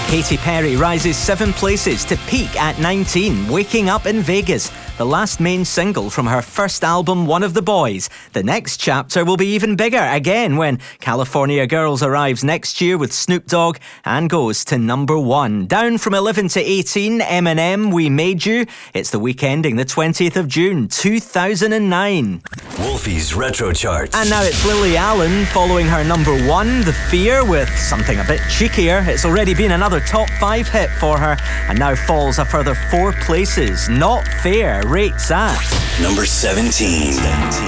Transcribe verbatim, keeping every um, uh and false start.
Katy Perry rises seven places to peak at nineteen, Waking Up in Vegas, the last main single from her first album, One of the Boys. The next chapter will be even bigger again when California Girls arrives next year with Snoop Dogg and goes to number one. Down from eleven to eighteen, Eminem, We Made You. It's the week ending the twentieth of June, two thousand nine. Wolfie's Retro Charts. And now it's Lily Allen following her number one, The Fear, with something a bit cheekier. It's already been another top five hit for her and now falls a further four places. Not Fair rates at number seventeen.